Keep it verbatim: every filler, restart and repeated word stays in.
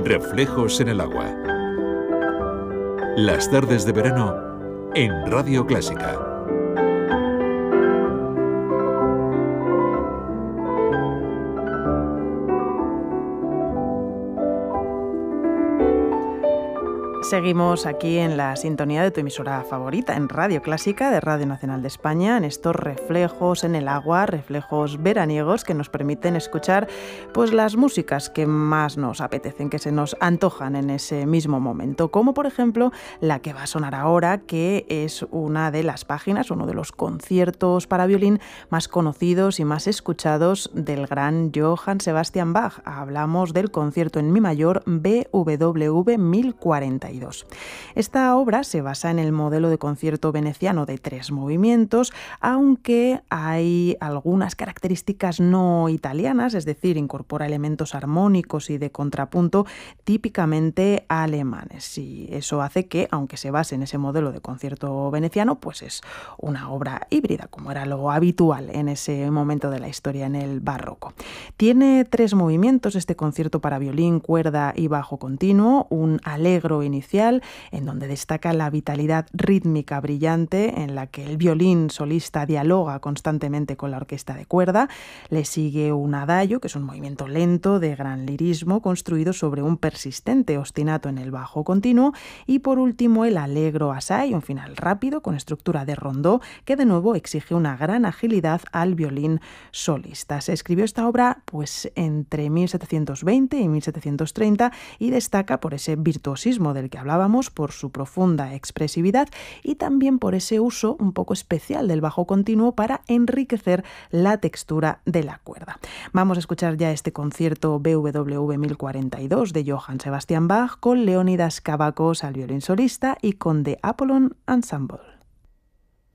Reflejos en el agua. Las tardes de verano en Radio Clásica. Seguimos aquí en la sintonía de tu emisora favorita, en Radio Clásica de Radio Nacional de España, en estos reflejos en el agua, reflejos veraniegos que nos permiten escuchar pues las músicas que más nos apetecen, que se nos antojan en ese mismo momento, como por ejemplo la que va a sonar ahora, que es una de las páginas, uno de los conciertos para violín más conocidos y más escuchados del gran Johann Sebastian Bach. Hablamos del concierto en mi mayor B W V mil cuarenta y dos. Esta obra se basa en el modelo de concierto veneciano de tres movimientos, aunque hay algunas características no italianas, es decir, incorpora elementos armónicos y de contrapunto típicamente alemanes. Y eso hace que, aunque se base en ese modelo de concierto veneciano, pues es una obra híbrida, como era lo habitual en ese momento de la historia en el barroco. Tiene tres movimientos este concierto para violín, cuerda y bajo continuo, un allegro inicial en donde destaca la vitalidad rítmica brillante en la que el violín solista dialoga constantemente con la orquesta de cuerda. Le sigue un adagio, que es un movimiento lento de gran lirismo construido sobre un persistente ostinato en el bajo continuo, y por último el allegro assai, un final rápido con estructura de rondó que de nuevo exige una gran agilidad al violín solista. Se escribió esta obra pues entre mil setecientos veinte y mil setecientos treinta y destaca por ese virtuosismo del que hablábamos, por su profunda expresividad y también por ese uso un poco especial del bajo continuo para enriquecer la textura de la cuerda. Vamos a escuchar ya este concierto B W V mil cuarenta y dos de Johann Sebastian Bach con Leonidas Kavakos al violín solista y con The Apollon Ensemble.